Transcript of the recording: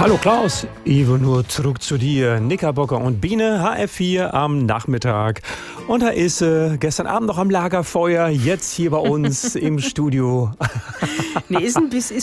Hallo Klaus, Ivo, nur zurück zu dir. Knickerbocker und Biene, HF4 am Nachmittag. Und da ist sie, gestern Abend noch am Lagerfeuer, jetzt hier bei uns im Studio. Nee, ist